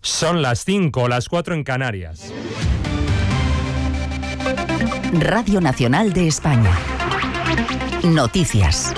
Son las 5, las 4 en Canarias. Radio Nacional de España. Noticias.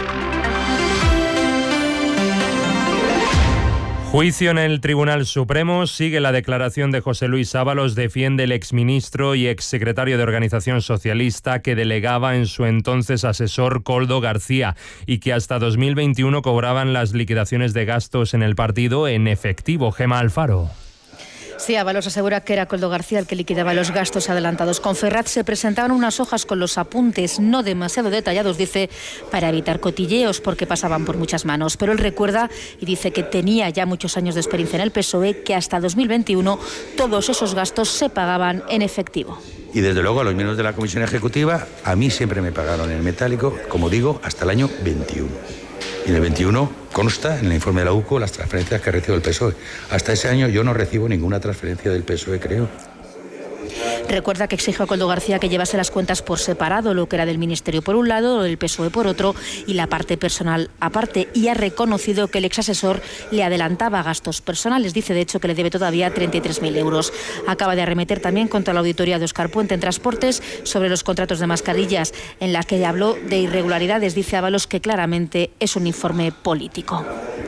Juicio en el Tribunal Supremo. Sigue la declaración de José Luis Ábalos. Defiende el exministro y exsecretario de Organización Socialista que delegaba en su entonces asesor Koldo García y que hasta 2021 cobraban las liquidaciones de gastos en el partido en efectivo. Gemma Alfaro. Sí, Ábalos asegura que era Koldo García el que liquidaba los gastos adelantados. Con Ferraz se presentaban unas hojas con los apuntes no demasiado detallados, dice, para evitar cotilleos porque pasaban por muchas manos. Pero él recuerda y dice que tenía ya muchos años de experiencia en el PSOE, que hasta 2021 todos esos gastos se pagaban en efectivo. Y desde luego a los miembros de la Comisión Ejecutiva, a mí siempre me pagaron en metálico, como digo, hasta el año 21. Y en el 21 consta en el informe de la UCO las transferencias que recibe el PSOE. Hasta ese año yo no recibo ninguna transferencia del PSOE, creo. Recuerda que exigió a Koldo García que llevase las cuentas por separado, lo que era del Ministerio por un lado, lo del PSOE por otro y la parte personal aparte. Y ha reconocido que el exasesor le adelantaba gastos personales. Dice, de hecho, que le debe todavía 33.000 euros. Acaba de arremeter también contra la auditoría de Óscar Puente en Transportes sobre los contratos de mascarillas, en la que habló de irregularidades. Dice Ábalos que claramente es un informe político.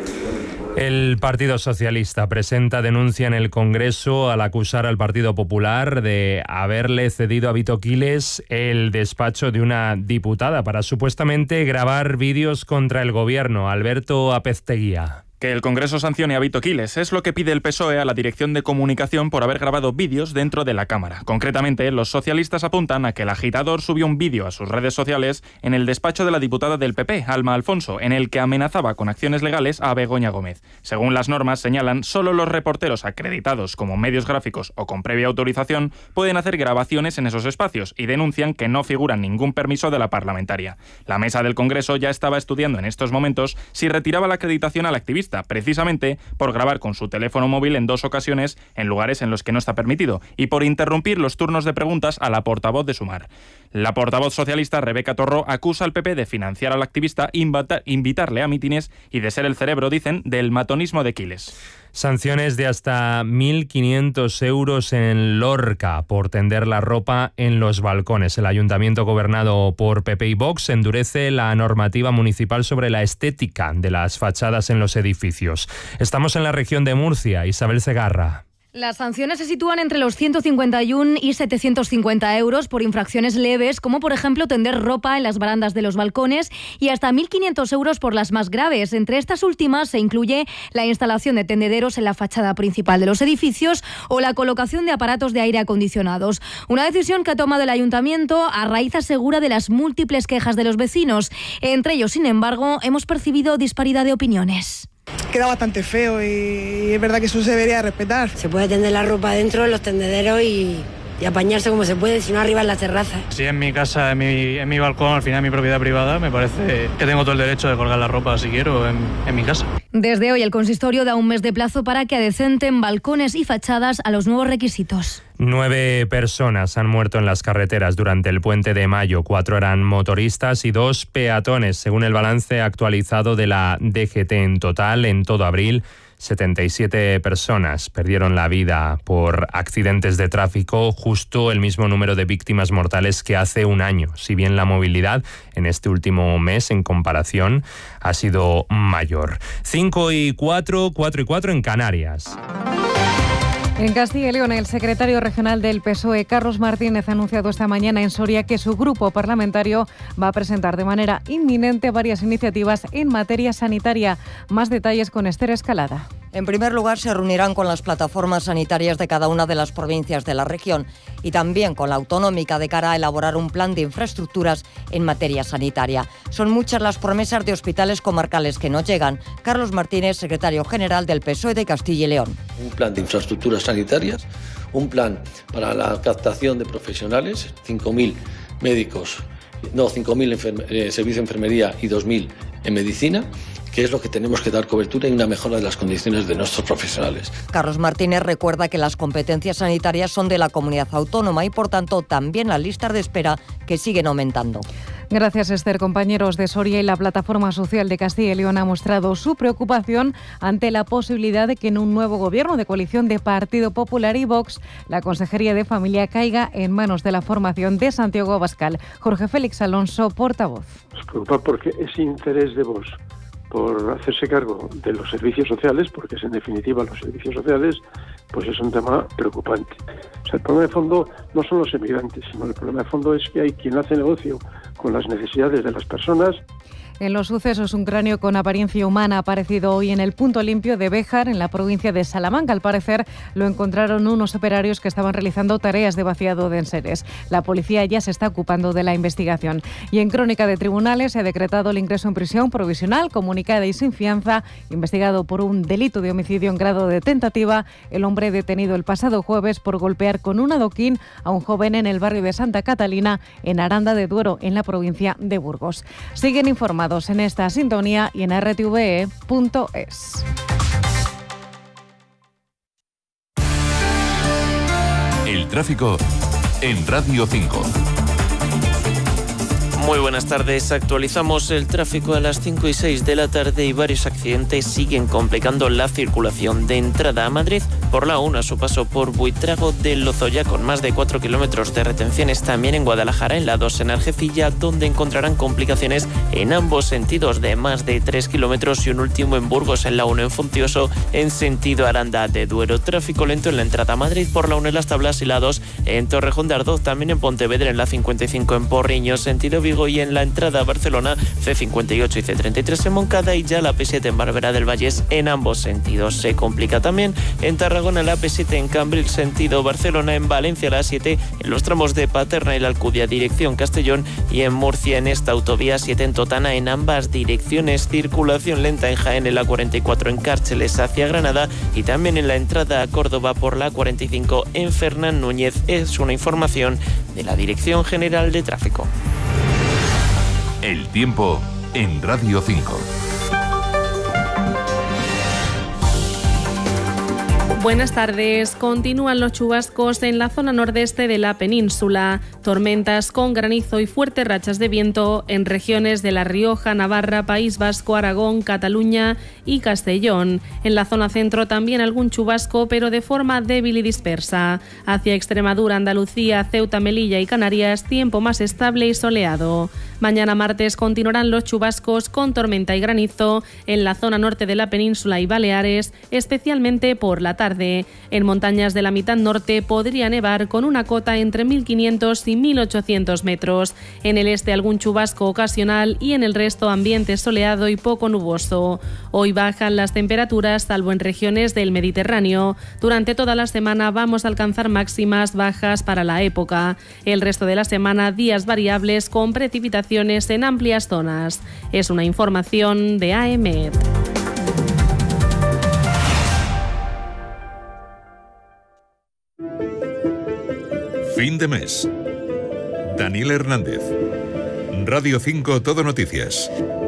El Partido Socialista presenta denuncia en el Congreso al acusar al Partido Popular de haberle cedido a Vito Quiles el despacho de una diputada para supuestamente grabar vídeos contra el gobierno. Alberto Apezteguía. Que el Congreso sancione a Vito Quiles es lo que pide el PSOE a la Dirección de Comunicación por haber grabado vídeos dentro de la Cámara. Concretamente, los socialistas apuntan a que el agitador subió un vídeo a sus redes sociales en el despacho de la diputada del PP, Alma Alfonso, en el que amenazaba con acciones legales a Begoña Gómez. Según las normas, señalan, solo los reporteros acreditados como medios gráficos o con previa autorización pueden hacer grabaciones en esos espacios y denuncian que no figura ningún permiso de la parlamentaria. La mesa del Congreso ya estaba estudiando en estos momentos si retiraba la acreditación al activista, precisamente por grabar con su teléfono móvil en 2 ocasiones en lugares en los que no está permitido y por interrumpir los turnos de preguntas a la portavoz de Sumar. La portavoz socialista Rebeca Torró acusa al PP de financiar al activista, invitarle a mítines y de ser el cerebro, dicen, del matonismo de Quiles. Sanciones de hasta 1.500 euros en Lorca por tender la ropa en los balcones. El ayuntamiento gobernado por PP y Vox endurece la normativa municipal sobre la estética de las fachadas en los edificios. Estamos en la región de Murcia. Isabel Segarra. Las sanciones se sitúan entre los 151 y 750 euros por infracciones leves, como por ejemplo tender ropa en las barandas de los balcones, y hasta 1.500 euros por las más graves. Entre estas últimas se incluye la instalación de tendederos en la fachada principal de los edificios o la colocación de aparatos de aire acondicionados. Una decisión que ha tomado el ayuntamiento a raíz, asegura, de las múltiples quejas de los vecinos. Entre ellos, sin embargo, hemos percibido disparidad de opiniones. Queda bastante feo y es verdad que eso se debería respetar. Se puede tender la ropa dentro de los tendederos y apañarse como se puede, si no arriba en la terraza. Si en mi casa, en mi balcón, al final es mi propiedad privada, me parece que tengo todo el derecho de colgar la ropa si quiero en mi casa. Desde hoy el consistorio da un mes de plazo para que adecenten balcones y fachadas a los nuevos requisitos. 9 personas han muerto en las carreteras durante el puente de mayo. 4 eran motoristas y 2 peatones, según el balance actualizado de la DGT. En total, en todo abril, 77 personas perdieron la vida por accidentes de tráfico, justo el mismo número de víctimas mortales que hace un año. Si bien la movilidad en este último mes, en comparación, ha sido mayor. 5 y 4, 4 y 4 en Canarias. En Castilla y León, el secretario regional del PSOE, Carlos Martínez, ha anunciado esta mañana en Soria que su grupo parlamentario va a presentar de manera inminente varias iniciativas en materia sanitaria. Más detalles con Esther Escalada. En primer lugar, se reunirán con las plataformas sanitarias de cada una de las provincias de la región y también con la autonómica de cara a elaborar un plan de infraestructuras en materia sanitaria. Son muchas las promesas de hospitales comarcales que no llegan. Carlos Martínez, secretario general del PSOE de Castilla y León. Un plan de infraestructuras sanitarias, un plan para la captación de profesionales, 5.000 médicos, 5.000 servicios de enfermería y 2.000 en medicina, que es lo que tenemos que dar cobertura y una mejora de las condiciones de nuestros profesionales. Carlos Martínez recuerda que las competencias sanitarias son de la comunidad autónoma y, por tanto, también las listas de espera que siguen aumentando. Gracias, Esther. Compañeros de Soria y la Plataforma Social de Castilla y León ha mostrado su preocupación ante la posibilidad de que en un nuevo gobierno de coalición de Partido Popular y Vox, la Consejería de Familia caiga en manos de la formación de Santiago Abascal. Jorge Félix Alonso, portavoz. Nos preocupa porque ese interés de Vox por hacerse cargo de los servicios sociales, porque es en definitiva los servicios sociales, pues es un tema preocupante. O sea, el problema de fondo no son los emigrantes, sino el problema de fondo es que hay quien hace negocio con las necesidades de las personas. En los sucesos, un cráneo con apariencia humana ha aparecido hoy en el punto limpio de Béjar, en la provincia de Salamanca. Al parecer, lo encontraron unos operarios que estaban realizando tareas de vaciado de enseres. La policía ya se está ocupando de la investigación. Y en crónica de tribunales se ha decretado el ingreso en prisión provisional, comunicada y sin fianza, investigado por un delito de homicidio en grado de tentativa, el hombre detenido el pasado jueves por golpear con un adoquín a un joven en el barrio de Santa Catalina, en Aranda de Duero, en la provincia de Burgos. Siguen informados en esta sintonía y en rtve.es. El tráfico en Radio 5. Muy buenas tardes. Actualizamos el tráfico a las 5 y 6 de la tarde y varios accidentes siguen complicando la circulación de entrada a Madrid por la 1 a su paso por Buitrago de Lozoya, con más de 4 kilómetros de retenciones. También en Guadalajara, en la 2 en Algeciras, donde encontrarán complicaciones en ambos sentidos de más de 3 kilómetros, y un último en Burgos, en la 1 en Fontioso, en sentido Aranda de Duero. Tráfico lento en la entrada a Madrid por la 1 en Las Tablas y la 2 en Torrejón de Ardoz. También en Pontevedra, en la 55 en Porriño, sentido Vigo, y en la entrada a Barcelona, C58 y C33 en Moncada, y ya la P7 en Barberá del Vallés en ambos sentidos. Se complica también en Tarragona la P7 en Cambril, sentido Barcelona, en Valencia la A7 en los tramos de Paterna y la Alcudia, dirección Castellón, y en Murcia en esta autovía 7 en Totana en ambas direcciones. Circulación lenta en Jaén en la 44 en Cárceles hacia Granada, y también en la entrada a Córdoba por la 45 en Fernán Núñez. Es una información de la Dirección General de Tráfico. El tiempo en Radio 5. Buenas tardes. Continúan los chubascos en la zona nordeste de la península. Tormentas con granizo y fuertes rachas de viento en regiones de La Rioja, Navarra, País Vasco, Aragón, Cataluña y Castellón. En la zona centro también algún chubasco, pero de forma débil y dispersa. Hacia Extremadura, Andalucía, Ceuta, Melilla y Canarias, tiempo más estable y soleado. Mañana martes continuarán los chubascos con tormenta y granizo en la zona norte de la península y Baleares, especialmente por la tarde. En montañas de la mitad norte podría nevar con una cota entre 1.500 y 1.800 metros. En el este algún chubasco ocasional y en el resto ambiente soleado y poco nuboso. Hoy bajan las temperaturas, salvo en regiones del Mediterráneo. Durante toda la semana vamos a alcanzar máximas bajas para la época. El resto de la semana días variables con precipitaciones en amplias zonas. Es una información de AEMET. Fin de mes. Daniel Hernández. Radio 5 Todo Noticias.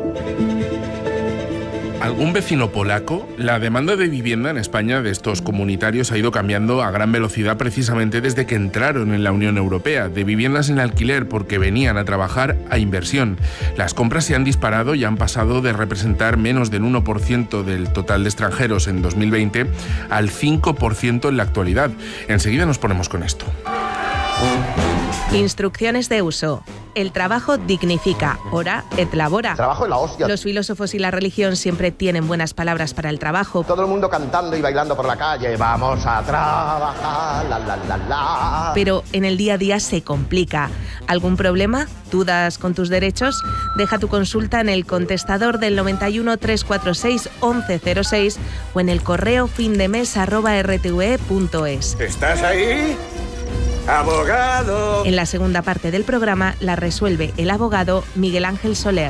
¿Algún vecino polaco? La demanda de vivienda en España de estos comunitarios ha ido cambiando a gran velocidad precisamente desde que entraron en la Unión Europea, de viviendas en alquiler porque venían a trabajar a inversión. Las compras se han disparado y han pasado de representar menos del 1% del total de extranjeros en 2020 al 5% en la actualidad. Enseguida nos ponemos con esto. Instrucciones de uso. El trabajo dignifica, ora et labora. Trabajo en la hostia. Los filósofos y la religión siempre tienen buenas palabras para el trabajo. Todo el mundo cantando y bailando por la calle. Vamos a trabajar, la la la la. Pero en el día a día se complica. ¿Algún problema? ¿Dudas con tus derechos? Deja tu consulta en el contestador del 91 346 1106 o en el correo findemes@rtve.es. ¿Estás ahí? ¡Abogado! En la segunda parte del programa la resuelve el abogado Miguel Ángel Soler.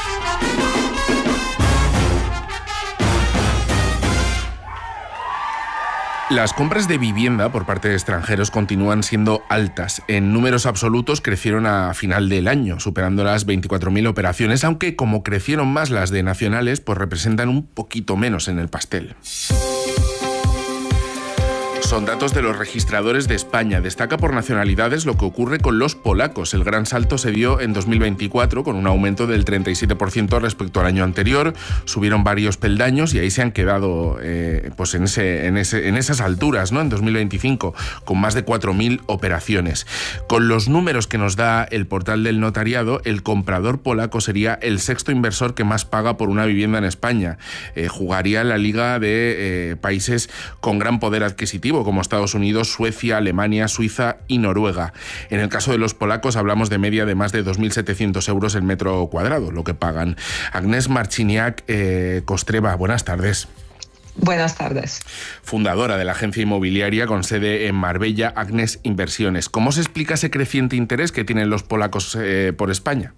Las compras de vivienda por parte de extranjeros continúan siendo altas. En números absolutos crecieron a final del año, superando las 24.000 operaciones, aunque como crecieron más las de nacionales, pues representan un poquito menos en el pastel. Son datos de los registradores de España. Destaca por nacionalidades lo que ocurre con los polacos. El gran salto se dio en 2024 con un aumento del 37% respecto al año anterior. Subieron varios peldaños y ahí se han quedado pues en esas alturas, ¿no? En 2025, con más de 4.000 operaciones. Con los números que nos da el portal del notariado, el comprador polaco sería el sexto inversor que más paga por una vivienda en España. Jugaría en la liga de países con gran poder adquisitivo, como Estados Unidos, Suecia, Alemania, Suiza y Noruega. En el caso de los polacos hablamos de media de más de 2.700 euros el metro cuadrado, lo que pagan. Agnès Marciniak-Kostreva, buenas tardes. Buenas tardes. Fundadora de la agencia inmobiliaria con sede en Marbella, Agnes Inversiones. ¿Cómo se explica ese creciente interés que tienen los polacos por España?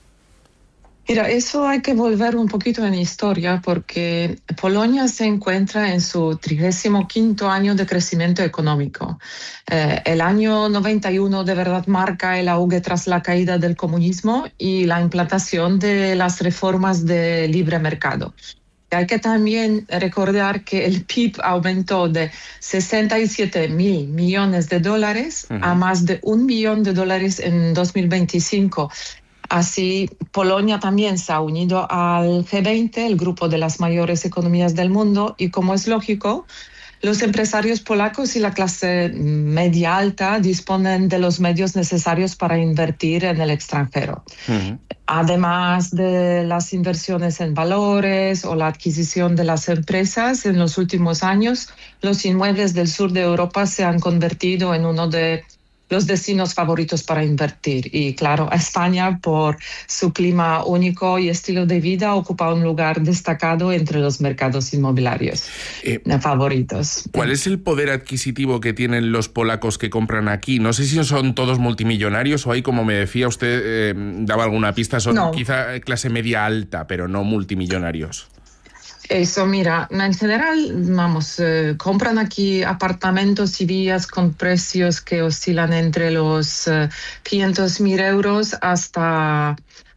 Mira, eso hay que volver un poquito en historia porque Polonia se encuentra en su 35º año de crecimiento económico. El año 91 de verdad marca el auge tras la caída del comunismo y la implantación de las reformas de libre mercado. Hay que también recordar que el PIB aumentó de 67.000 millones de dólares a más de $1 billón en 2025. Así, Polonia también se ha unido al G20, el grupo de las mayores economías del mundo, y como es lógico, los empresarios polacos y la clase media alta disponen de los medios necesarios para invertir en el extranjero. Además de las inversiones en valores o la adquisición de las empresas, en los últimos años, los inmuebles del sur de Europa se han convertido en uno de los destinos favoritos para invertir. Y claro, España, por su clima único y estilo de vida, ocupa un lugar destacado entre los mercados inmobiliarios favoritos. ¿Cuál es el poder adquisitivo que tienen los polacos que compran aquí? No sé si son todos multimillonarios o hay, como me decía usted, daba alguna pista, son quizá clase media alta, pero no multimillonarios. Eso, mira, en general, compran aquí apartamentos y villas con precios que oscilan entre los 500.000 euros hasta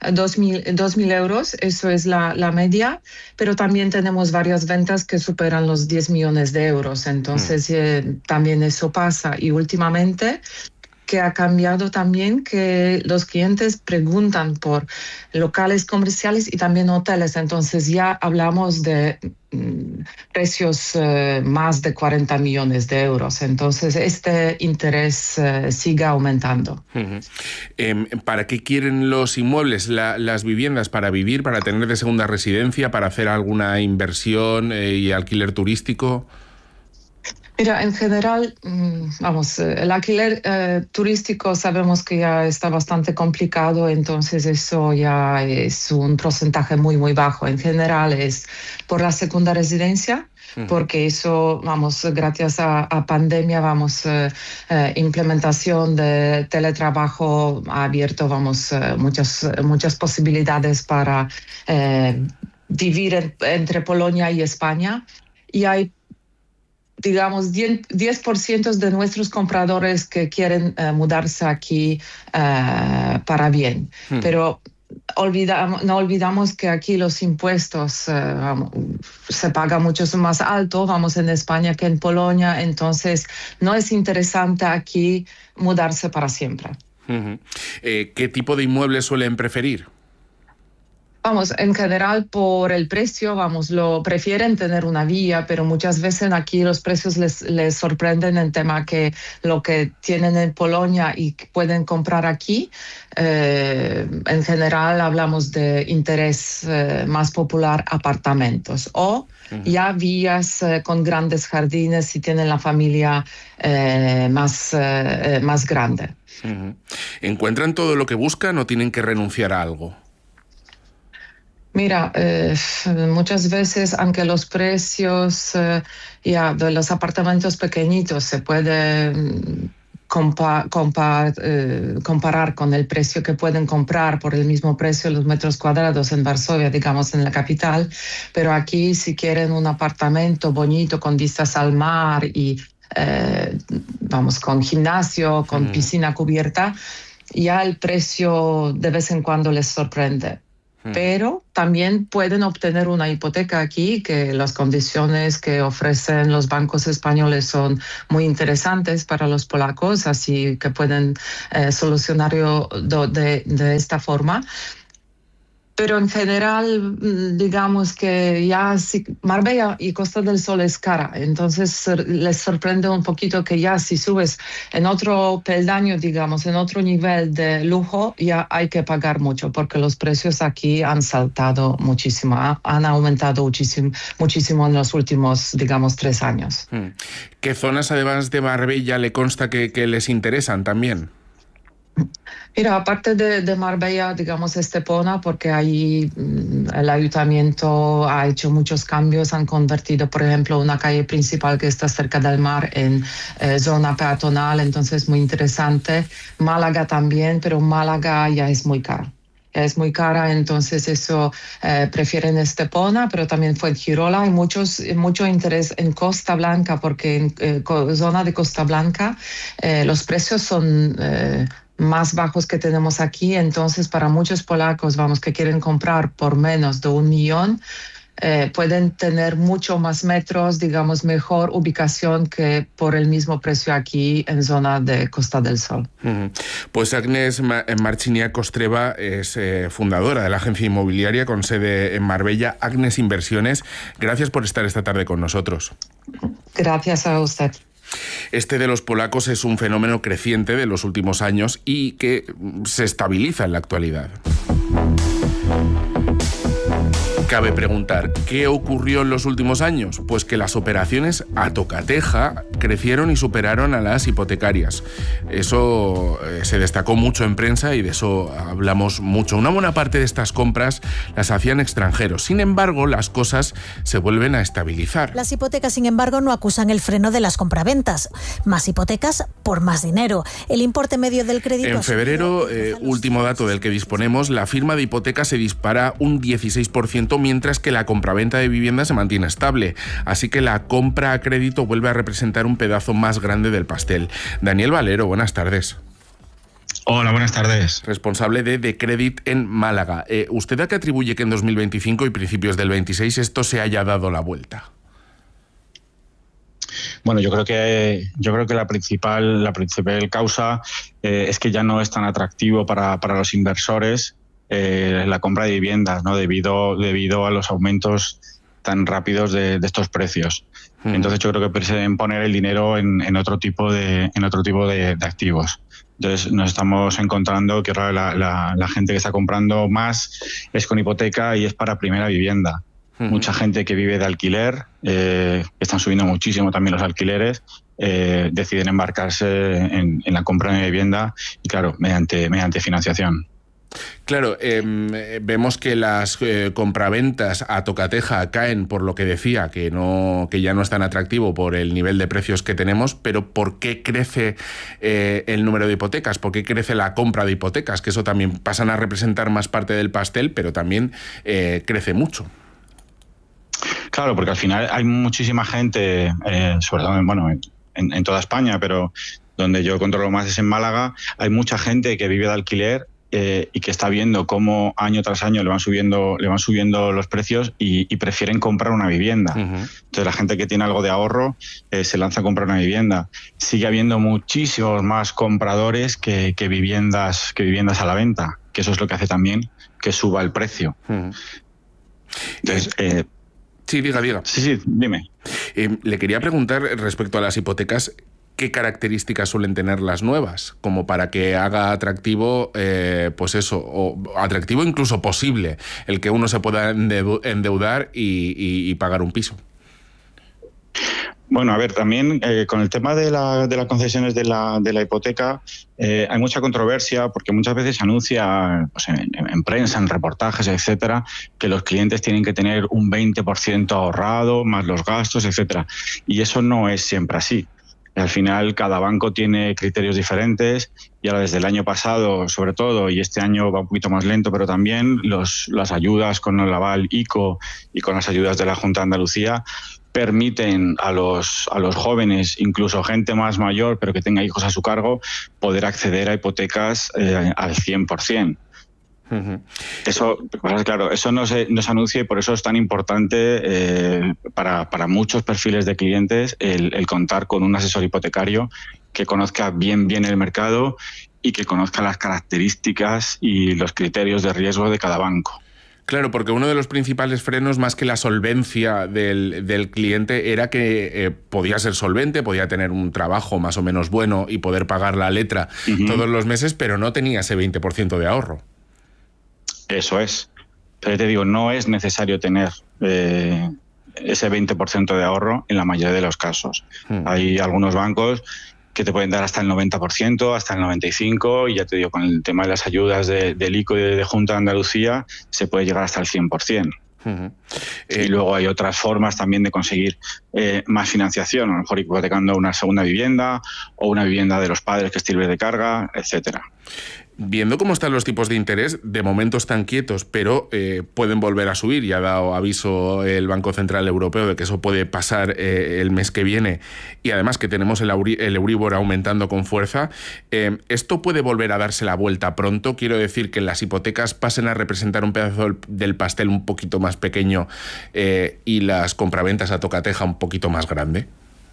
2.000 euros, eso es la media, pero también tenemos varias ventas que superan los 10 millones de euros, entonces también eso pasa. Y últimamente, que ha cambiado también que los clientes preguntan por locales comerciales y también hoteles. Entonces ya hablamos de precios más de 40 millones de euros. Entonces este interés sigue aumentando. ¿Para qué quieren los inmuebles, las viviendas? ¿Para vivir, para tener de segunda residencia, para hacer alguna inversión y alquiler turístico? Mira, en general, el alquiler turístico sabemos que ya está bastante complicado, entonces eso ya es un porcentaje muy, muy bajo. En general es por la segunda residencia, porque eso, gracias a pandemia, implementación de teletrabajo ha abierto, muchas posibilidades para vivir entre Polonia y España. Y hay 10% de nuestros compradores que quieren mudarse aquí para bien. Pero no olvidamos que aquí los impuestos se pagan mucho más alto, en España que en Polonia, entonces no es interesante aquí mudarse para siempre. ¿Qué tipo de inmuebles suelen preferir? En general por el precio, lo prefieren tener una villa, pero muchas veces aquí los precios les sorprenden en tema que lo que tienen en Polonia y pueden comprar aquí, en general hablamos de interés más popular apartamentos o ya villas con grandes jardines si tienen la familia más grande. ¿Encuentran todo lo que buscan o tienen que renunciar a algo? Mira, muchas veces, aunque los precios de los apartamentos pequeñitos se puede comparar con el precio que pueden comprar por el mismo precio los metros cuadrados en Varsovia, en la capital, pero aquí si quieren un apartamento bonito con vistas al mar y con gimnasio, con piscina cubierta, ya el precio de vez en cuando les sorprende. pero también pueden obtener una hipoteca aquí, que las condiciones que ofrecen los bancos españoles son muy interesantes para los polacos, así que pueden solucionarlo de esta forma. Pero en general, digamos que ya Marbella y Costa del Sol es cara, entonces les sorprende un poquito que ya si subes en otro peldaño, digamos, en otro nivel de lujo, ya hay que pagar mucho, porque los precios aquí han saltado muchísimo, han aumentado muchísimo en los últimos, digamos, 3 años. ¿Qué zonas, además de Marbella, le consta que les interesan también? Mira, aparte de Marbella, digamos Estepona, porque ahí el ayuntamiento ha hecho muchos cambios, han convertido, por ejemplo, una calle principal que está cerca del mar en zona peatonal, entonces muy interesante. Málaga también, pero Málaga ya es muy cara. Es muy cara, entonces eso prefieren Estepona, pero también Fuengirola. Hay mucho interés en Costa Blanca, porque en zona de Costa Blanca los precios son más bajos que tenemos aquí, entonces para muchos polacos, que quieren comprar por menos de 1 millón, pueden tener mucho más metros, digamos, mejor ubicación que por el mismo precio aquí en zona de Costa del Sol. Pues Agnes Marchiniak-Kostreva es fundadora de la agencia inmobiliaria con sede en Marbella, Agnes Inversiones. Gracias por estar esta tarde con nosotros. Gracias a usted. Este de los polacos es un fenómeno creciente de los últimos años y que se estabiliza en la actualidad. Cabe preguntar, ¿qué ocurrió en los últimos años? Pues que las operaciones a tocateja crecieron y superaron a las hipotecarias. Eso se destacó mucho en prensa y de eso hablamos mucho. Una buena parte de estas compras las hacían extranjeros. Sin embargo, las cosas se vuelven a estabilizar. Las hipotecas, sin embargo, no acusan el freno de las compraventas. Más hipotecas por más dinero. El importe medio del crédito... En febrero, último dato del que disponemos, la firma de hipotecas se dispara un 16%, mientras que la compraventa de vivienda se mantiene estable. Así que la compra a crédito vuelve a representar un pedazo más grande del pastel. Daniel Valero, buenas tardes. Hola, buenas tardes. Responsable de Decredit en Málaga. ¿Usted a qué atribuye que en 2025 y principios del 26 esto se haya dado la vuelta? Bueno, yo creo que la principal causa es que ya no es tan atractivo para los inversores la compra de viviendas, ¿no? Debido a los aumentos tan rápidos de estos precios. Entonces yo creo que prefieren poner el dinero en otro tipo de activos. Entonces nos estamos encontrando que ahora la gente que está comprando más es con hipoteca y es para primera vivienda. Mucha gente que vive de alquiler, están subiendo muchísimo también los alquileres, deciden embarcarse en la compra de vivienda y claro, mediante financiación. Claro, vemos que las compraventas a tocateja caen por lo que decía, que ya no es tan atractivo por el nivel de precios que tenemos, pero ¿por qué crece el número de hipotecas? ¿Por qué crece la compra de hipotecas? Que eso también pasan a representar más parte del pastel, pero también crece mucho. Claro, porque al final hay muchísima gente, sobre todo en toda España, pero donde yo controlo más es en Málaga, hay mucha gente que vive de alquiler y que está viendo cómo año tras año le van subiendo los precios y prefieren comprar una vivienda. Entonces la gente que tiene algo de ahorro se lanza a comprar una vivienda. Sigue habiendo muchísimos más compradores que viviendas a la venta, que eso es lo que hace también que suba el precio. Entonces, sí, diga. Sí, dime. Le quería preguntar respecto a las hipotecas, ¿qué características suelen tener las nuevas? Como para que haga atractivo, o atractivo incluso posible, el que uno se pueda endeudar y pagar un piso. Bueno, a ver, también con el tema de las concesiones de la hipoteca hay mucha controversia porque muchas veces se anuncia en prensa, en reportajes, etcétera, que los clientes tienen que tener un 20% ahorrado, más los gastos, etcétera. Y eso no es siempre así. Al final, cada banco tiene criterios diferentes y ahora desde el año pasado, sobre todo, y este año va un poquito más lento, pero también las ayudas con el aval ICO y con las ayudas de la Junta de Andalucía permiten a los jóvenes, incluso gente más mayor, pero que tenga hijos a su cargo, poder acceder a hipotecas al 100%. Eso, claro, eso no se anuncia y por eso es tan importante para muchos perfiles de clientes el contar con un asesor hipotecario que conozca bien el mercado y que conozca las características y los criterios de riesgo de cada banco. Claro, porque uno de los principales frenos, más que la solvencia del cliente, era que podía ser solvente, podía tener un trabajo más o menos bueno y poder pagar la letra todos los meses, pero no tenía ese 20% de ahorro. Eso es. Pero te digo, no es necesario tener ese 20% de ahorro en la mayoría de los casos. Hay algunos bancos que te pueden dar hasta el 90%, hasta el 95%, y ya te digo, con el tema de las ayudas del ICO y de Junta de Andalucía, se puede llegar hasta el 100%. Y luego hay otras formas también de conseguir más financiación, a lo mejor hipotecando una segunda vivienda o una vivienda de los padres que esté libre de carga, etcétera. Viendo cómo están los tipos de interés, de momento están quietos, pero pueden volver a subir. Ya ha dado aviso el Banco Central Europeo de que eso puede pasar el mes que viene, y además que tenemos el Euribor aumentando con fuerza. ¿Esto puede volver a darse la vuelta pronto? Quiero decir, que las hipotecas pasen a representar un pedazo del pastel un poquito más pequeño y las compraventas a tocateja un poquito más grande.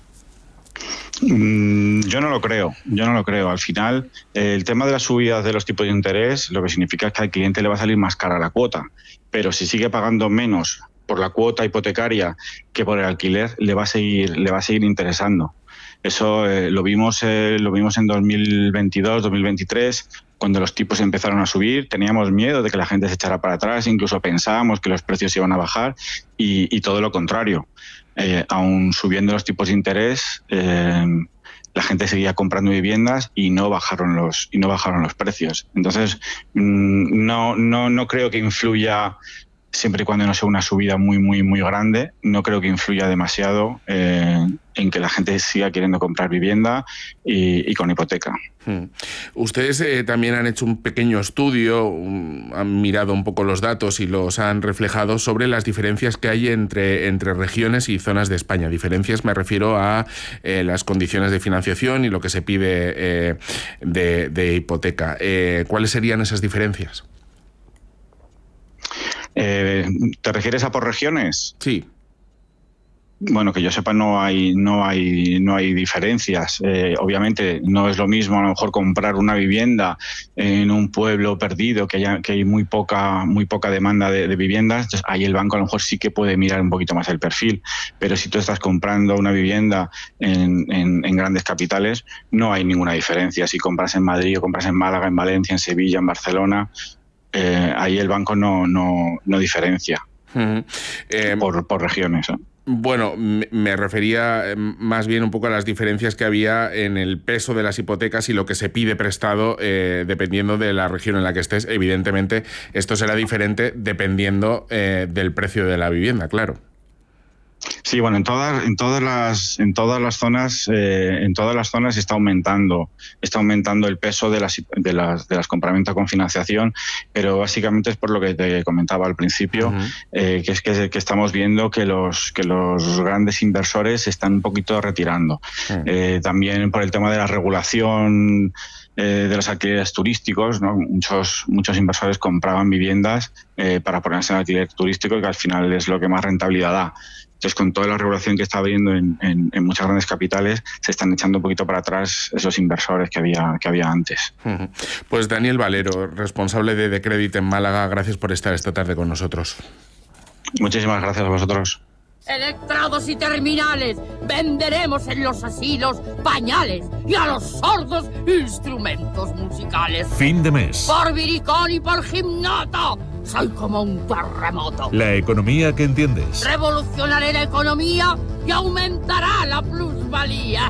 Yo no lo creo. Al final, el tema de las subidas de los tipos de interés lo que significa es que al cliente le va a salir más cara la cuota, pero si sigue pagando menos por la cuota hipotecaria que por el alquiler, le va a seguir interesando. Eso lo vimos en 2022, 2023, cuando los tipos empezaron a subir. Teníamos miedo de que la gente se echara para atrás, incluso pensábamos que los precios iban a bajar y todo lo contrario. Aún subiendo los tipos de interés, la gente seguía comprando viviendas y no bajaron los precios. Entonces, no creo que influya, siempre y cuando no sea una subida muy grande, no creo que influya demasiado en que la gente siga queriendo comprar vivienda y con hipoteca. Ustedes también han hecho un pequeño estudio, han mirado un poco los datos y los han reflejado sobre las diferencias que hay entre regiones y zonas de España. Diferencias, me refiero a las condiciones de financiación y lo que se pide de hipoteca. ¿Cuáles serían esas diferencias? ¿Te refieres a por regiones? Sí. Bueno, que yo sepa, no hay diferencias. Obviamente no es lo mismo a lo mejor comprar una vivienda en un pueblo perdido que hay muy poca demanda de viviendas. Entonces, ahí el banco a lo mejor sí que puede mirar un poquito más el perfil. Pero si tú estás comprando una vivienda en grandes capitales, no hay ninguna diferencia. Si compras en Madrid o compras en Málaga, en Valencia, en Sevilla, en Barcelona, ahí el banco no diferencia por regiones. Bueno, me refería más bien un poco a las diferencias que había en el peso de las hipotecas y lo que se pide prestado dependiendo de la región en la que estés. Evidentemente, esto será diferente dependiendo del precio de la vivienda, claro. Sí, bueno, en todas las zonas está aumentando el peso de las compraventas con financiación, pero básicamente es por lo que te comentaba al principio, que es que estamos viendo que los grandes inversores se están un poquito retirando. También por el tema de la regulación de los alquileres turísticos, ¿no? Muchos inversores compraban viviendas para ponerse en alquiler turístico, que al final es lo que más rentabilidad da. Entonces, con toda la regulación que está habiendo en muchas grandes capitales, se están echando un poquito para atrás esos inversores que había antes. Pues Daniel Valero, responsable de Decredit en Málaga, gracias por estar esta tarde con nosotros. Muchísimas gracias a vosotros. Electrados y terminales, venderemos en los asilos pañales y a los sordos instrumentos musicales. Fin de mes. Por Viricón y por Gimnoto, soy como un terremoto. La economía que entiendes. Revolucionaré la economía y aumentará la plusvalía.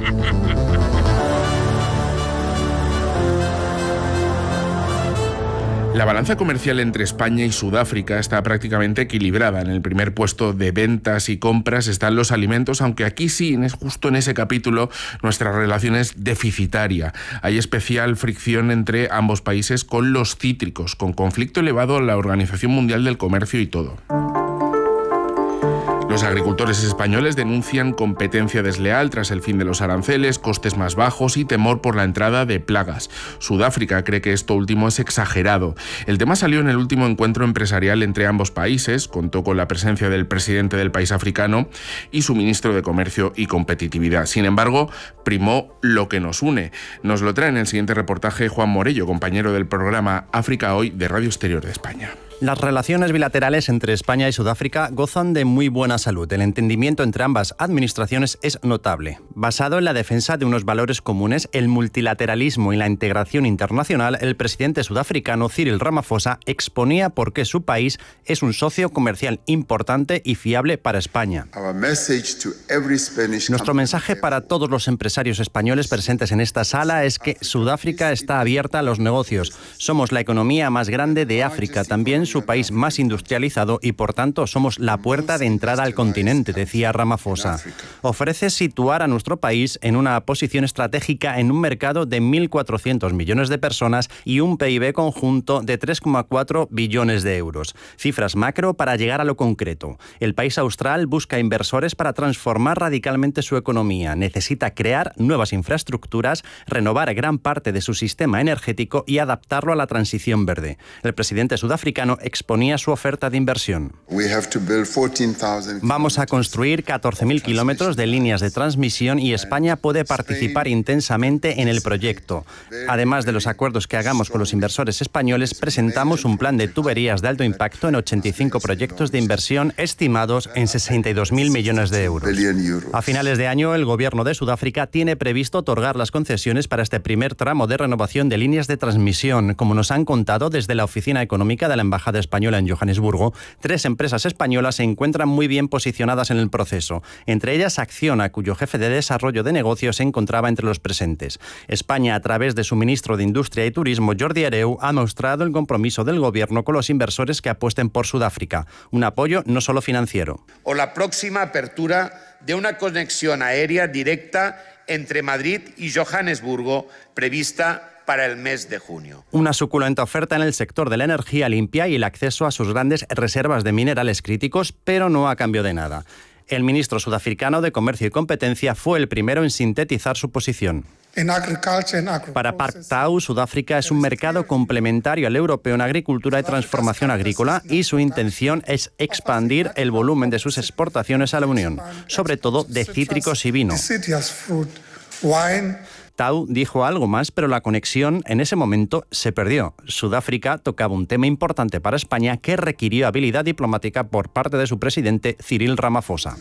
La balanza comercial entre España y Sudáfrica está prácticamente equilibrada. En el primer puesto de ventas y compras están los alimentos, aunque aquí sí, justo en ese capítulo, nuestra relación es deficitaria. Hay especial fricción entre ambos países con los cítricos, con conflicto elevado en la Organización Mundial del Comercio y todo. Los agricultores españoles denuncian competencia desleal tras el fin de los aranceles, costes más bajos y temor por la entrada de plagas. Sudáfrica cree que esto último es exagerado. El tema salió en el último encuentro empresarial entre ambos países, contó con la presencia del presidente del país africano y su ministro de Comercio y Competitividad. Sin embargo, primó lo que nos une. Nos lo trae en el siguiente reportaje Juan Morello, compañero del programa África Hoy de Radio Exterior de España. Las relaciones bilaterales entre España y Sudáfrica gozan de muy buena salud. El entendimiento entre ambas administraciones es notable. Basado en la defensa de unos valores comunes, el multilateralismo y la integración internacional, el presidente sudafricano Cyril Ramaphosa exponía por qué su país es un socio comercial importante y fiable para España. Nuestro mensaje para todos los empresarios españoles presentes en esta sala es que Sudáfrica está abierta a los negocios. Somos la economía más grande de África, también su país más industrializado y por tanto somos la puerta de entrada al continente, decía Ramaphosa. Ofrece situar a nuestro país en una posición estratégica en un mercado de 1.400 millones de personas y un PIB conjunto de 3,4 billones de euros. Cifras macro para llegar a lo concreto. El país austral busca inversores para transformar radicalmente su economía. Necesita crear nuevas infraestructuras, renovar gran parte de su sistema energético y adaptarlo a la transición verde. El presidente sudafricano exponía su oferta de inversión. Vamos a construir 14.000 kilómetros de líneas de transmisión y España puede participar intensamente en el proyecto. Además de los acuerdos que hagamos con los inversores españoles, presentamos un plan de tuberías de alto impacto en 85 proyectos de inversión estimados en 62.000 millones de euros. A finales de año, el gobierno de Sudáfrica tiene previsto otorgar las concesiones para este primer tramo de renovación de líneas de transmisión. Como nos han contado desde la Oficina Económica de la Embajada Española en Johannesburgo, 3 empresas españolas se encuentran muy bien posicionadas en el proceso. Entre ellas Acciona, cuyo jefe de desarrollo de negocios se encontraba entre los presentes. España, a través de su ministro de Industria y Turismo, Jordi Hereu, ha mostrado el compromiso del gobierno con los inversores que apuesten por Sudáfrica. Un apoyo no solo financiero. O la próxima apertura de una conexión aérea directa entre Madrid y Johannesburgo, prevista para el mes de junio. Una suculenta oferta en el sector de la energía limpia y el acceso a sus grandes reservas de minerales críticos, pero no a cambio de nada. El ministro sudafricano de Comercio y Competencia fue el primero en sintetizar su posición. Para Park Tau, Sudáfrica es un mercado complementario al europeo en agricultura y transformación agrícola y su intención es expandir el volumen de sus exportaciones a la Unión, sobre todo de cítricos y vino. Tau dijo algo más, pero la conexión en ese momento se perdió. Sudáfrica tocaba un tema importante para España que requirió habilidad diplomática por parte de su presidente Cyril Ramaphosa.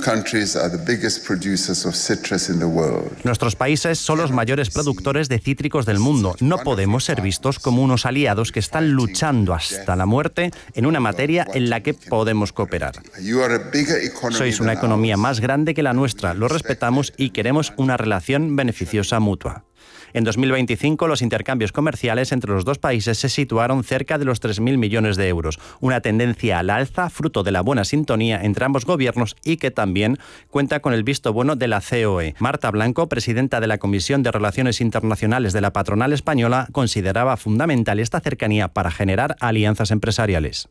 Nuestros países son los mayores productores de cítricos del mundo. No podemos ser vistos como unos aliados que están luchando hasta la muerte en una materia en la que podemos cooperar. Sois una economía más grande que la nuestra, lo respetamos y queremos una relación beneficiosa mutua. En 2025, los intercambios comerciales entre los dos países se situaron cerca de los 3.000 millones de euros, una tendencia al alza fruto de la buena sintonía entre ambos gobiernos y que también cuenta con el visto bueno de la COE. Marta Blanco, presidenta de la Comisión de Relaciones Internacionales de la Patronal Española, consideraba fundamental esta cercanía para generar alianzas empresariales.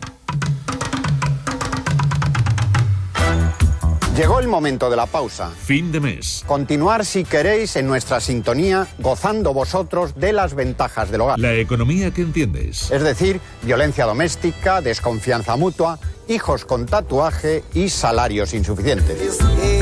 Llegó el momento de la pausa. Fin de mes. Continuar, si queréis, en nuestra sintonía, gozando vosotros de las ventajas del hogar. La economía que entiendes. Es decir, violencia doméstica, desconfianza mutua, hijos con tatuaje y salarios insuficientes.